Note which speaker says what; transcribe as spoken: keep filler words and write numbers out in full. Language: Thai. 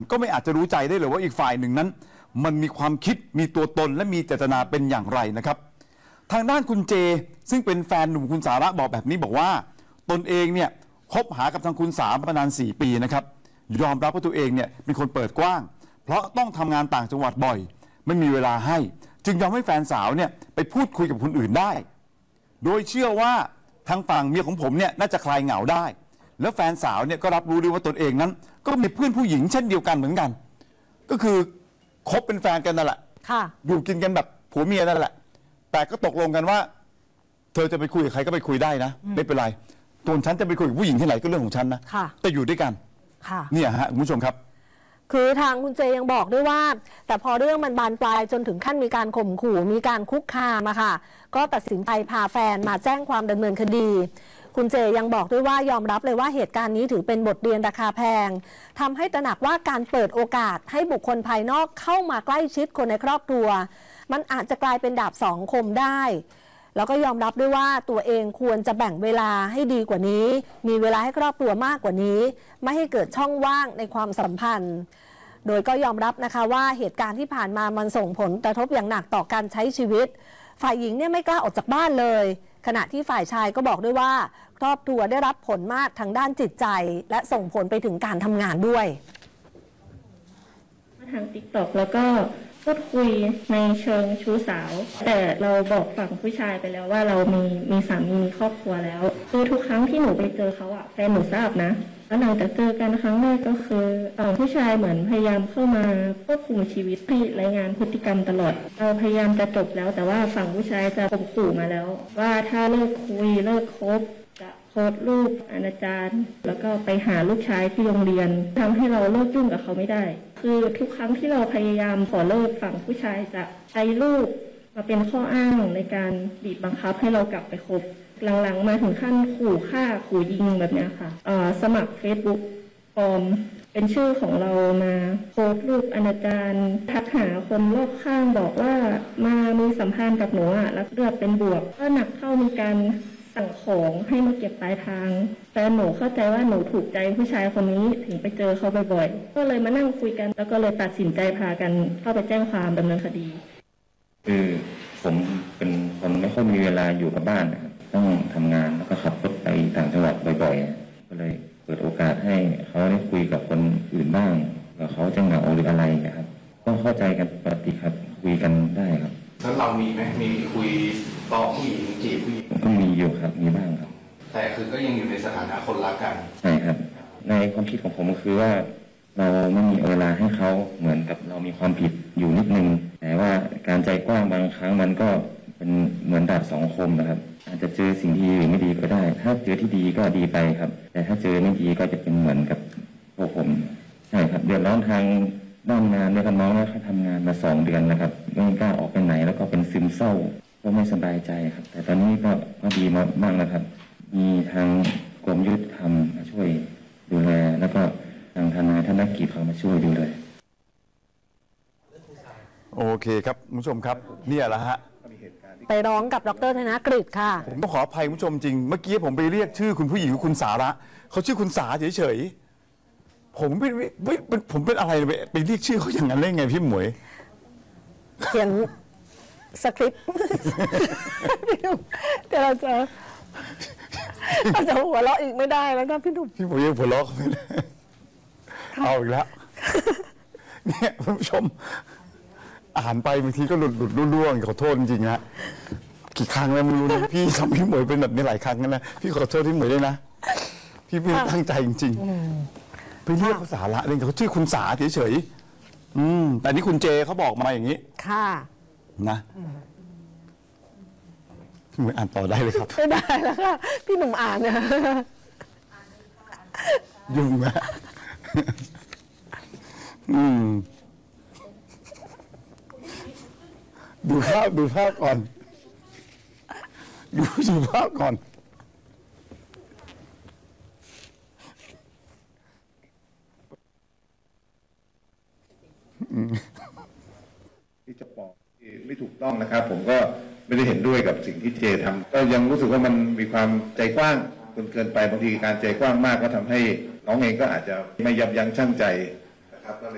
Speaker 1: ก็ไม่อาจจะรู้ใจได้เลยว่าอีกฝ่ายหนึ่งนั้นมันมีความคิดมีตัวตนและมีเจตนาเป็นอย่างไรนะครับทางด้านคุณเจซึ่งเป็นแฟนหนุ่มคุณสาระบอกแบบนี้บอกว่าตนเองเนี่ยคบหากับทางคุณสามมานานสี่ปีนะครับยอมรับว่าตัวเองเนี่ยเป็นคนเปิดกว้างเพราะต้องทำงานต่างจังหวัดบ่อยไม่มีเวลาให้จึงยอมให้แฟนสาวเนี่ยไปพูดคุยกับคนอื่นได้โดยเชื่อว่าทางฝั่งเมียของผมเนี่ยน่าจะคลายเหงาได้แล้วแฟนสาวเนี่ยก็รับรู้ด้วยว่าตนเองนั้นก็มีเพื่อนผู้หญิงเช่นเดียวกันเหมือนกันก็คือคบเป็นแฟนกันนั่นแหละอยู่กินกันแบบผัวเมียนั่นแหละแต่ก็ตกลงกันว่าเธอจะไปคุยกับใครก็ไปคุยได้นะไม่เป็นไรตัวฉันจะไปคุยกับผู้หญิงที่ไหนก็เรื่องของฉันนะแต่อยู่ด้วยกันเนี่ยฮะคุณผู้ชมครับ
Speaker 2: คือทางคุณเจยังบอกด้วยว่าแต่พอเรื่องมันบานปลายจนถึงขั้นมีการข่มขู่มีการคุกคามอะค่ะก็ตัดสินใจพาแฟนมาแจ้งความดำเนินคดีคุณเจยังบอกด้วยว่ายอมรับเลยว่าเหตุการณ์นี้ถือเป็นบทเรียนราคาแพงทำให้ตระหนักว่าการเปิดโอกาสให้บุคคลภายนอกเข้ามาใกล้ชิดคนในครอบครัวมันอาจจะกลายเป็นดาบสองคมได้แล้วก็ยอมรับด้วยว่าตัวเองควรจะแบ่งเวลาให้ดีกว่านี้มีเวลาให้ครอบครัวมากกว่านี้ไม่ให้เกิดช่องว่างในความสัมพันธ์โดยก็ยอมรับนะคะว่าเหตุการณ์ที่ผ่านมามันส่งผลกระทบอย่างหนักต่อการใช้ชีวิตฝ่ายหญิงเนี่ยไม่กล้าออกจากบ้านเลยขณะที่ฝ่ายชายก็บอกด้วยว่าครอบครัวได้รับผลมากทางด้านจิตใจและส่งผลไปถึงการทำงานด้วย
Speaker 3: ทาง ติ๊กต็อก แล้วก็พูดคุยในเชิงชู้สาวแต่เราบอกฝั่งผู้ชายไปแล้วว่าเรามีมีสามีมีครอบครัวแล้วคือทุกครั้งที่หนูไปเจอเขาอะแฟนหนูทราบนะแล้วหลังจากเจอกันครั้งแรกก็คือผู้ชายเหมือนพยายามเข้ามาควบคุมชีวิตให้รายงานพฤติกรรมตลอดเราพยายามจะจบแล้วแต่ว่าฝั่งผู้ชายจะข่มขู่มาแล้วว่าถ้าเลิกคุยเลิกคบจะโพสต์รูปอนาจารแล้วก็ไปหาลูกชายที่โรงเรียนทำให้เราเลิกยุ่งกับเขาไม่ได้คือทุกครั้งที่เราพยายามขอเลิกฝั่งผู้ชายจะใช้รูปมาเป็นข้ออ้างในการบีบบังคับให้เรากลับไปคบหลังๆมาถึงขั้นขู่ฆ่าขู่ยิงแบบนี้ค่ะสมัคร Facebook ปลอมเป็นชื่อของเรามาโพสต์รูปอนาจารทักหาคนรอบข้างบอกว่ามามีสัมพันธ์กับหนูอ่ะแล้วเลือดเป็นบวกก็หนักเข้ามีการสั่งของให้มาเก็บปลายทางแต่หนูเข้าใจว่าหนูถูกใจผู้ชายคนนี้ถึงไปเจอเขาบ่อยๆก็เลยมานั่งคุยกันแล้วก็เลยตัดสินใจพากันเข้าไปแจ้งความดำเนินคดี
Speaker 4: คือผมเป็นคนไม่ค่อยมีเวลาอยู่กับบ้านนะครับต้องทำงานแล้วก็ขับรถไปต่างจังหวัดบ่อยๆก็เลยเปิดโอกาสให้เขาได้คุยกับคนอื่นบ้างแล้วเขาจะเหงาหรืออะไรนะครับก็เข้าใจกันปกติครับคุยกันได้ครับ
Speaker 5: แล้วเรามีไหมมีคุยต่อผู้หญิงจีบผู้หญิง
Speaker 4: ก็มีอยู่ครับมีบ้างครับ
Speaker 5: แต่คือก็ยังอยู่ในสถานะคนรักกัน
Speaker 4: ใช่ครับในความคิดของผมก็คือว่าเราไม่มีเวลาให้เขาเหมือนกับเรามีความผิดอยู่นิดนึงแต่ว่าการใจกว้างบางครั้งมันก็เป็นเหมือนดาบสองคมนะครับอาจจะเจอสิ่งที่ดีหรือไม่ดีก็ได้ถ้าเจอที่ดีก็ดีไปครับแต่ถ้าเจอไม่ดีก็จะเป็นเหมือนกับพวกผมใช่ครับเดือดร้อนทางด้านงานด้วยกันน้องแล้วเขาทำงานมาสองเดือนแล้วครับไม่กล้าออกไปไหนแล้วก็เป็นซึมเศร้าก็ไม่สบายใจครับแต่ตอนนี้ก็ก็ดีมากนะครับมีทางกรมยุติธรรมมาช่วยดูแลแล้วก็ทางทนายธนกิจเขามาช่วยดูเลย
Speaker 1: โอเคครับคุณผู้ชมครับเนี่ยแหละฮะ
Speaker 2: ไปร้องกับดร.ธนกฤษค่ะ
Speaker 1: ผมต้องขออภัยคุณผู้ชมจริงเมื่อกี้ผมไปเรียกชื่อคุณผู้หญิงคุณสาระเขาชื่อคุณสาเฉยๆผมไม่ไม่ผมเป็นอะไรไปไปเรียกชื่อเขาอย่างนั้นได้ไงพี่หมวย
Speaker 2: เขียนสคริปต์เดี๋ยวเราจะเราจะหัวเราะอีกไม่ได้แล้วนะพี่หนุ่ม
Speaker 1: พี่หมวยยังหัวเราะไม่ได้เอาอีกแล้วเนี่ยคุณผู้ชมอ่านไปบางทีก็หลุดหลุดร่วงขอโทษจริงๆนะกี่ครั้งแล้วไม่รู้นะพี่ทำพี่หมวยเป็นแบบนี้หลายครั้งนะพี่ขอโทษพี่หมวยด้วยนะพี่ไม่ตั้งใจจริงๆไปเรียกเขาสาระเลยเขาชื่อคุณสาเฉยๆอืมแต่นี่คุณเจเขาบอกมาอย่างนี้
Speaker 2: ค่ะ
Speaker 1: นะพี่หมวยอ่านต่อได้เลยครับ
Speaker 2: ไม่ได้แล้วค่ะพี่หนุ่มอ่านเนี่ย
Speaker 1: ยุ่งนะอืมดูภาพดูภาพก่อนดูดูภาพก่อน
Speaker 6: ที่จะบอกไม่ถูกต้องนะครับผมก็ไม่ได้เห็นด้วยกับสิ่งที่เจทำก็ยังรู้สึกว่ามันมีความใจกว้างจนเกินไปบางทีการใจกว้างมากก็ทำให้น้องเองก็อาจจะไม่ยับยั้งชั่งใจนะครับก็เลย